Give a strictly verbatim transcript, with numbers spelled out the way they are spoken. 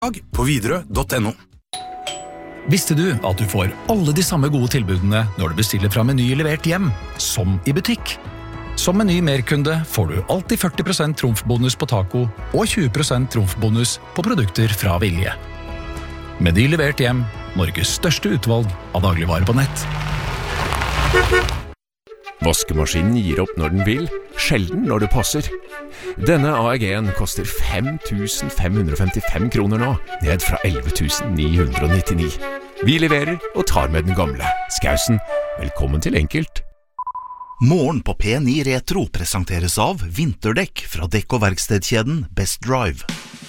på widerøe punktum no. Visste du at du får alle de samme gode tilbudene når du bestiller fra Meny levert hjem, som i butikk? Som Meny Merkunde får du alltid førti prosent trumfbonus på taco og tjue prosent trumfbonus på produkter fra Vilje. Meny levert hjem, Norges største utvalg av dagligvarer på nett. Vaskemaskinen gir opp når den vil, sjelden når det passer. Denne A E G-en koster fem tusen fem hundre og femtifem kroner nå, ned fra elleve tusen ni hundre og nittini. Vi leverer og tar med den gamle. Skausen, velkommen til Enkelt. Morgen på P ni Retro presenteres av vinterdekk fra dekk- og verkstedkjeden Best Drive.